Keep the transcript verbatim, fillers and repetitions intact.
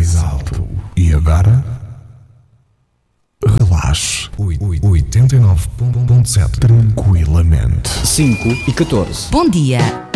mais alto. E agora? Relaxe. oitenta e nove ponto sete. Tranquilamente. cinco e catorze. Bom dia.